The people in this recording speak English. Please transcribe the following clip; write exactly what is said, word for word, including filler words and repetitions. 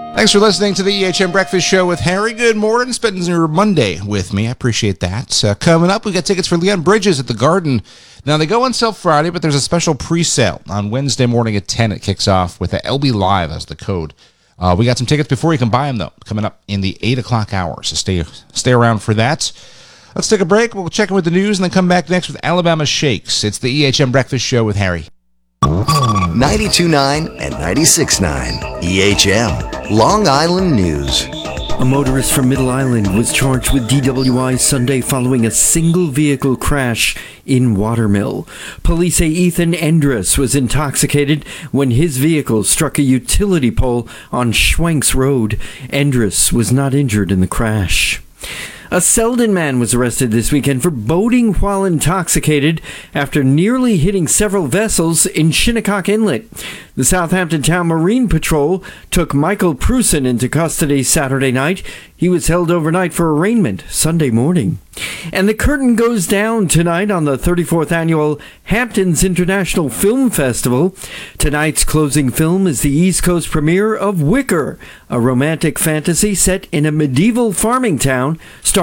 Thanks for listening to the E H M Breakfast Show with Harry. Good morning. Spending your Monday with me. I appreciate that. Uh, coming up, we got tickets for Leon Bridges at the Garden. Now, they go on sale Friday, but there's a special pre-sale on Wednesday morning at ten. It kicks off with a L B Live as the code. Uh, we got some tickets before you can buy them, though, coming up in the eight o'clock hour. So stay, stay around for that. Let's take a break. We'll check in with the news and then come back next with Alabama Shakes. It's the E H M Breakfast Show with Harry. ninety-two point nine and ninety-six point nine E H M, Long Island News. A motorist from Middle Island was charged with D W I Sunday following a single-vehicle crash in Watermill. Police say Ethan Endress was intoxicated when his vehicle struck a utility pole on Schwenks Road. Endress was not injured in the crash. A Selden man was arrested this weekend for boating while intoxicated after nearly hitting several vessels in Shinnecock Inlet. The Southampton Town Marine Patrol took Michael Prusen into custody Saturday night. He was held overnight for arraignment Sunday morning. And the curtain goes down tonight on the thirty-fourth Annual Hamptons International Film Festival. Tonight's closing film is the East Coast premiere of Wicker, a romantic fantasy set in a medieval farming town.